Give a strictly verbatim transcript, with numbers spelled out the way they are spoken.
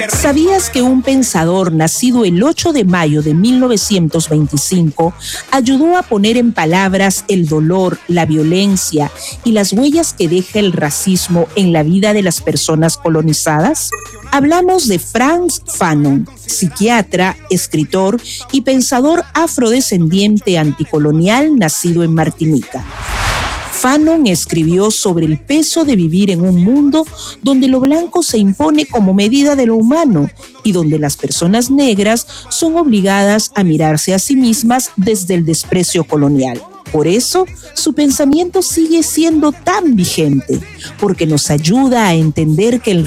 ¿Sabías que un pensador nacido el ocho de mayo de mil novecientos veinticinco ayudó a poner en palabras el dolor, la violencia y las huellas que deja el racismo en la vida de las personas colonizadas? Hablamos de Frantz Fanon, psiquiatra, escritor y pensador afrodescendiente anticolonial nacido en Martinica. Fanon escribió sobre el peso de vivir en un mundo donde lo blanco se impone como medida de lo humano y donde las personas negras son obligadas a mirarse a sí mismas desde el desprecio colonial. Por eso, su pensamiento sigue siendo tan vigente, porque nos ayuda a entender que el